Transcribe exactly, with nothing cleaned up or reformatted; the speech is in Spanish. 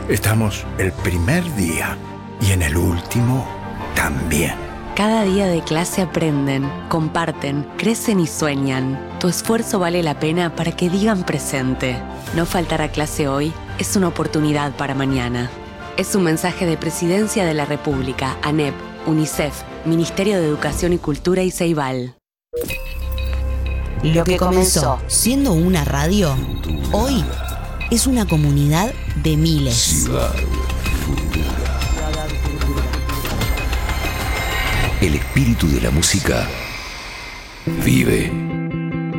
Estamos el primer día y en el último también. Cada día de clase aprenden, comparten, crecen y sueñan. Tu esfuerzo vale la pena para que digan presente. No faltar a clase hoy es una oportunidad para mañana. Es un mensaje de Presidencia de la República, ANEP, UNICEF, Ministerio de Educación y Cultura y Ceibal. Lo que comenzó siendo una radio, hoy es una comunidad de miles. Ciudad Futura. El espíritu de la música vive